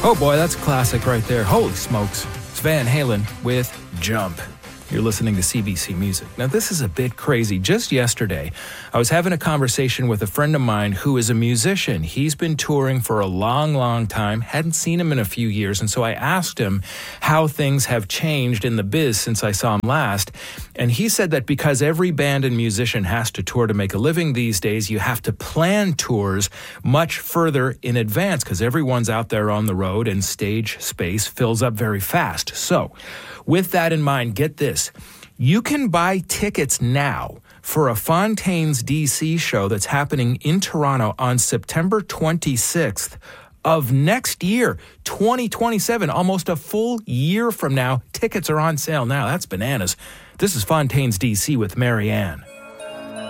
Oh boy, that's a classic right there. Holy smokes. It's Van Halen with Jump. You're listening to CBC Music. Now, this is a bit crazy. Just yesterday, I was having a conversation with a friend of mine who is a musician. He's been touring for a long, long time, hadn't seen him in a few years, and so I asked him how things have changed in the biz since I saw him last. And he said that because every band and musician has to tour to make a living these days, you have to plan tours much further in advance because everyone's out there on the road and stage space fills up very fast. So, with that in mind, get this. You can buy tickets now for a Fontaines DC show that's happening in Toronto on September 26th of next year, 2027, almost a full year from now. Tickets are on sale now. That's bananas. This is Fontaines DC with Marianne.